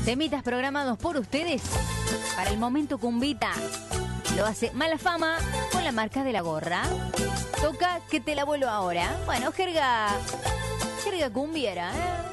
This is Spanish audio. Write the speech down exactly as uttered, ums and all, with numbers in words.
Temitas programados por ustedes para el momento cumbita. Lo hace Mala Fama con la marca de la gorra. Toca Que te la vuelvo ahora. Bueno, jerga, jerga cumbiera, ¿eh?